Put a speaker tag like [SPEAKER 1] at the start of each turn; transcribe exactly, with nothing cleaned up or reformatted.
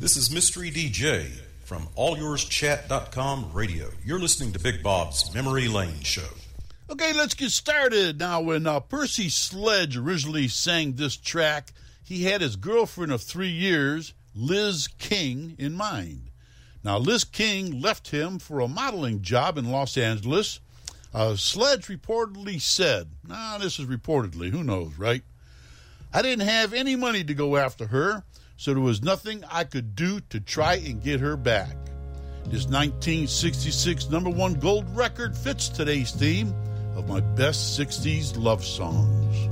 [SPEAKER 1] This is Mystery D J from all yours chat dot com radio. You're listening to Big Bob's Memory Lane Show.
[SPEAKER 2] Okay, let's get started. Now, when uh, Percy Sledge originally sang this track, he had his girlfriend of three years, Liz King, in mind. Now, Liz King left him for a modeling job in Los Angeles. Uh, Sledge reportedly said, nah, this is reportedly, who knows, right? I didn't have any money to go after her, so there was nothing I could do to try and get her back. This nineteen sixty-six number one gold record fits today's theme of my best sixties love songs.